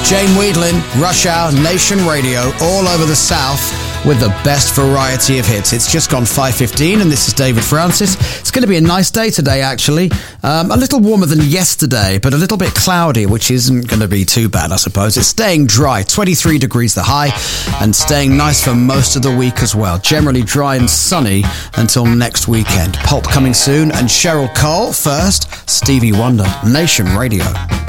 Jane Weedlin, Rush Hour, Nation Radio, all over the South with the best variety of hits. It's just gone 5:15 and this is David Francis. It's going to be a nice day today, actually. A little warmer than yesterday, but a little bit cloudy, which isn't going to be too bad, I suppose. It's staying dry, 23 degrees the high, and staying nice for most of the week as well. Generally dry and sunny until next weekend. Pulp coming soon, and Cheryl Cole first. Stevie Wonder, Nation Radio.